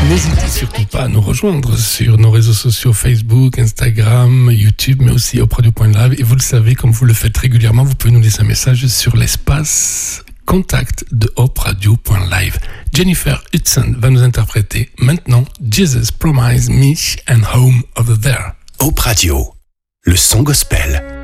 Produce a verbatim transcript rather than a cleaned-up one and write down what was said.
N'hésitez surtout pas à nous rejoindre sur nos réseaux sociaux Facebook, Instagram, YouTube, mais aussi opradio point live. Et vous le savez, comme vous le faites régulièrement, vous pouvez nous laisser un message sur l'espace contact de opradio point live. Jennifer Hudson va nous interpréter maintenant Jesus Promised Me and Home Over There. Opradio, le son gospel.